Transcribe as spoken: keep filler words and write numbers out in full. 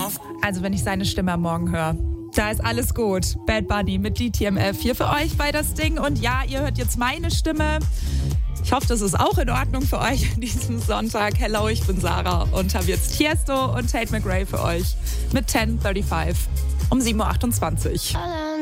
Also wenn ich seine Stimme am Morgen höre, da ist alles gut. Bad Bunny mit D T M F hier für euch bei das Ding. Und ja, ihr hört jetzt meine Stimme. Ich hoffe, das ist auch in Ordnung für euch an diesem Sonntag. Hello, ich bin Sarah und habe jetzt Tiesto und Tate McRae für euch mit zehn fünfunddreißig um sieben Uhr achtundzwanzig.